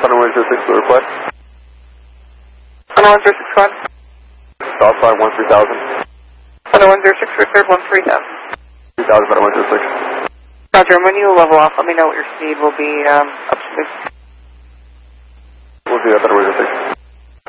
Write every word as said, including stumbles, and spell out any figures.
Thunder one zero six to request. Thunder one zero six one. Southside one three thousand. Thunder one zero six for third one three thousand. three thousand, Thunder one zero six. Roger, when you level off, let me know what your speed will be um, up to. We'll do that, Thunder one zero six.